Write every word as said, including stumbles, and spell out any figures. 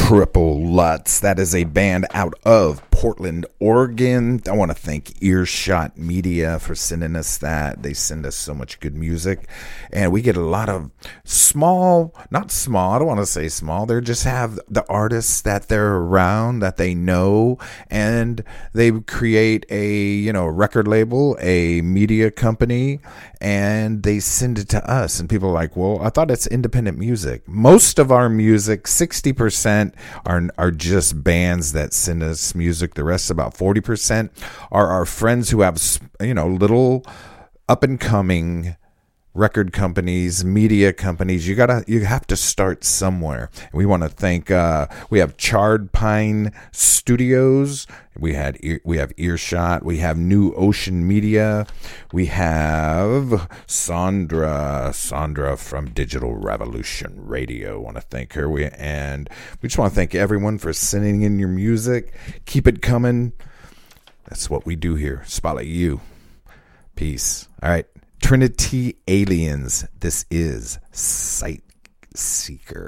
Triple Lutz. That is a band out of Portland, Oregon. I want to thank Earshot Media for sending us that. They send us so much good music, and we get a lot of small, not small, I don't want to say small, they just have the artists that they're around, that they know, and they create a, you know, record label, a media company, and they send it to us, and people are like, well, I thought it's independent music. Most of our music, sixty percent are, are just bands that send us music. The rest, about forty percent, are our friends who have, you know, little up and coming record companies, media companies. You gotta, you have to start somewhere. We want to thank. Uh, we have Charred Pine Studios. We had, we have Earshot. We have New Ocean Media. We have Sandra, Sandra from Digital Revolution Radio. Want to thank her. We and we just want to thank everyone for sending in your music. Keep it coming. That's what we do here. Spotlight you. Peace. All right. Trinity Aliens. This is Sight Seeker.